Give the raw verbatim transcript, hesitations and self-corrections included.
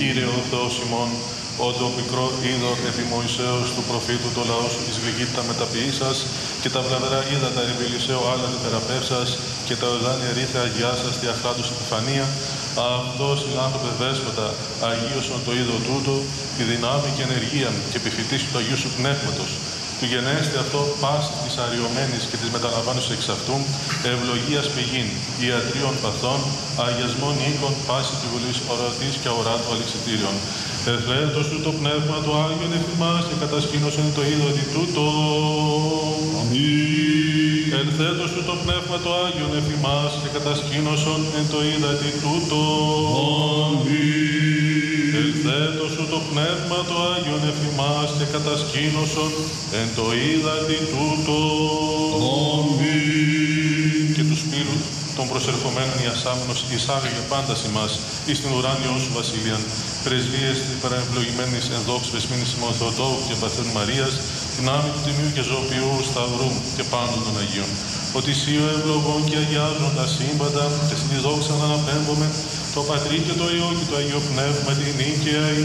Κύριε ο Θεός ημών, ότι ο πικρό είδωρ επί Μωυσέως του προφήτου το λαό σου εις γλυκύτητα μεταποιήσας και τα βλαβερά ύδατα επί Ελισαίου άλλα τη θεραπεύσας και τα οδάνια ρήθα αγιάσας τη αχράντους επιφανία, αυτός η άνθρωπο δέσποτα αγίωσον το είδο τούτο, τη δυνάμει και ενεργία και επιφυτίσει του Αγίου σου Πνεύματος, του γενέστη αυτό πάση της αριωμένης και της μεταλαμβάνωσης εξ αυτού, ευλογίας πηγήν, ιατρίων παθών, αγιασμών οίκων, πάση τη βουλής ορατής και αοράτου αλεξιτήριων. Εθλέτως του το πνεύμα του Άγιον εφημάς και κατασκήνωσον το είδο δι' τούτο. Αμήν. Ελθέτως του το πνεύμα του Άγιον εφημάς και κατασκήνωσον εν το είδα δι' τούτο. Αμήν. Ελθέτως σου το πνεύμα το Άγιον εφημάς και κατασκήνωσον εν το είδα δι' τούτο. Αμήν. Και τους πύλους των προσερχομένων ιασάμενος εισάγαγε πάντας ημάς εις την ουράνιον σου βασιλείαν, πρεσβείες της παραευλογημένης εν δόξης βεσμήνης ημών Θεοτόκου και Παθέν Μαρίας, την άμυ του Τιμίου και Ζωοποιού Σταυρού και πάντων των Αγίων. Ότι εσύ ο ευλογών και αγιάζουν τα σύμπαντα και στη δόξα να αναπέμπουμε το Πατρί και το Υιό και το Αγίο Πνεύμα την νίκαια